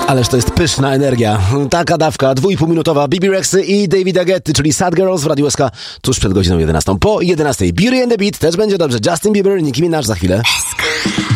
Ależ to jest pyszna energia. Taka dawka 2,5-minutowa Bibi Rexy i Davida Getty, czyli Sad Girls w Radiu SK tuż przed godziną 11. Po 11 Beauty and the Beat też będzie dobrze. Justin Bieber, Nicki Minaj za chwilę.